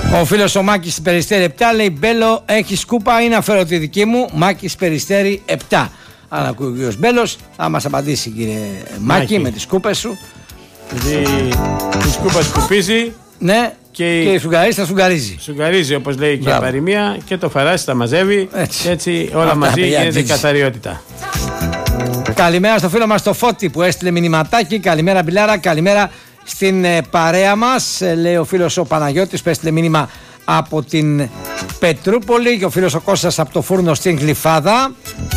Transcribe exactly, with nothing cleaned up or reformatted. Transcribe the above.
Ο φίλος ο Μάκης Περιστέρη επτά λέει: Μπέλο, έχει σκούπα ή να φέρω τη δική μου? Μάκης Περιστέρη επτά. Αν ακούει ο κύριος Μπέλος, θα μας απαντήσει, κύριε Μάκη, Μάκη. με τις σκούπες σου. Η σκούπα σκουπίζει. Ναι, και, και η σουγκαρίζει θα σουγκαρίζει. Σουγκαρίζει, όπως λέει και η παροιμία, και το φαράσι τα μαζεύει. Έτσι, έτσι όλα αυτά μαζί γίνεται καθαριότητα. Καλημέρα στο φίλο μας το Φώτη που έστειλε μηνυματάκι. Καλημέρα, Μπιλάρα, καλημέρα στην ε, παρέα μας. Ε, λέει ο φίλος ο Παναγιώτης που έστειλε μήνυμα από την Πετρούπολη και ο φίλος ο Κώστας από το Φούρνο στην Γλυφάδα.